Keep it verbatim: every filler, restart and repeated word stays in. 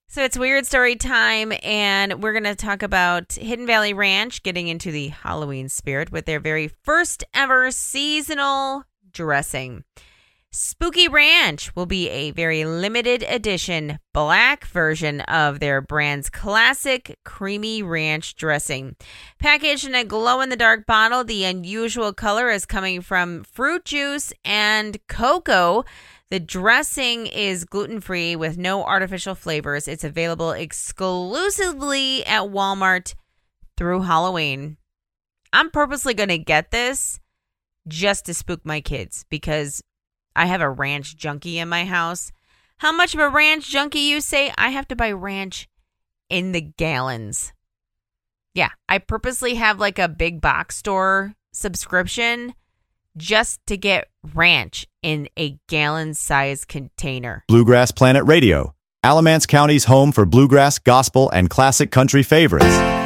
So it's Weird Story time, and we're going to talk about Hidden Valley Ranch getting into the Halloween spirit with their very first ever seasonal dressing. Spooky Ranch will be a very limited edition black version of their brand's classic creamy ranch dressing. Packaged in a glow-in-the-dark bottle, the unusual color is coming from fruit juice and cocoa. The dressing is gluten-free with no artificial flavors. It's available exclusively at Walmart through Halloween. I'm purposely going to get this just to spook my kids because I have a ranch junkie in my house. How much of a ranch junkie, you say? I have to buy ranch in the gallons. Yeah, I purposely have like a big box store subscription just to get ranch in a gallon-sized container. Bluegrass Planet Radio, Alamance County's home for bluegrass, gospel, and classic country favorites.